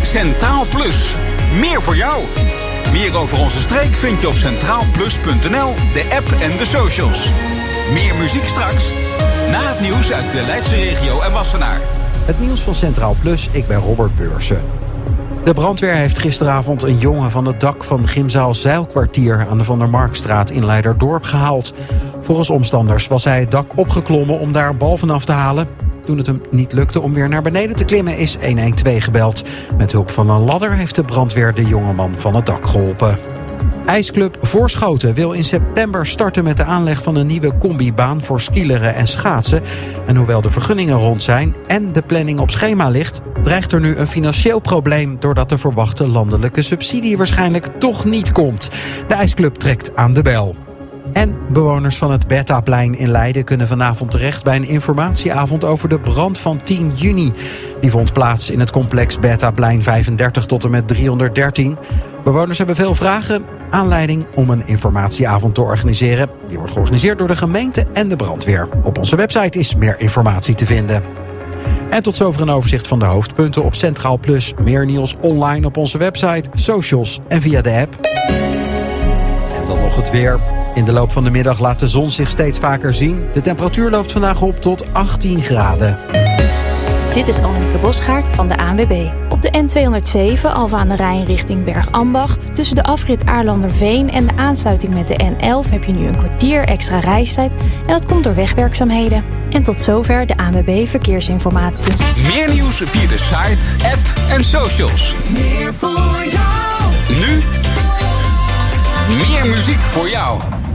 Centraal Plus. Meer voor jou. Meer over onze streek vind je op centraalplus.nl, de app en de socials. Meer muziek straks. Na het nieuws uit de Leidse regio en Wassenaar. Het nieuws van Centraal Plus, ik ben Robert Beursen. De brandweer heeft gisteravond een jongen van het dak van gymzaal Zeilkwartier aan de Van der Markstraat in Leiderdorp gehaald. Volgens omstanders was hij het dak opgeklommen om daar een bal vanaf te halen. Toen het hem niet lukte om weer naar beneden te klimmen is 112 gebeld. Met hulp van een ladder heeft de brandweer de jongeman van het dak geholpen. IJsclub Voorschoten wil in september starten met de aanleg van een nieuwe combibaan voor skileren en schaatsen. En hoewel de vergunningen rond zijn en de planning op schema ligt, dreigt er nu een financieel probleem doordat de verwachte landelijke subsidie waarschijnlijk toch niet komt. De IJsclub trekt aan de bel. En bewoners van het Bethaplein in Leiden kunnen vanavond terecht bij een informatieavond over de brand van 10 juni. Die vond plaats in het complex Bethaplein 35 tot en met 313. Bewoners hebben veel vragen. Aanleiding om een informatieavond te organiseren. Die wordt georganiseerd door de gemeente en de brandweer. Op onze website is meer informatie te vinden. En tot zover een overzicht van de hoofdpunten op Centraal Plus. Meer nieuws online op onze website, socials en via de app. En dan nog het weer. In de loop van de middag laat de zon zich steeds vaker zien. De temperatuur loopt vandaag op tot 18 graden. Dit is Annemieke Bosgaard van de ANWB. Op de N207 Alphen aan de Rijn richting Bergambacht. Tussen de afrit Aarlanderveen en de aansluiting met de N11 heb je nu een kwartier extra reistijd. En dat komt door wegwerkzaamheden. En tot zover de ANWB Verkeersinformatie. Meer nieuws via de site, app en socials. Meer voor jou. Nu meer muziek voor jou.